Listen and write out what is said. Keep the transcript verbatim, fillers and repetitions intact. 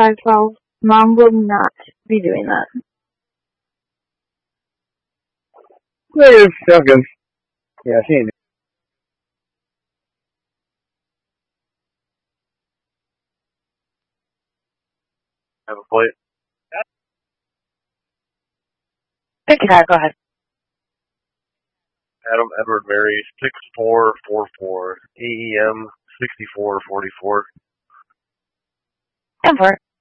five twelve. Mom will not be doing that. Negative. Sounds good. Yeah, she ain't. Have a plate. Okay, go ahead. Adam Edward Mary six four four four A E M sixty four forty four. Go for it.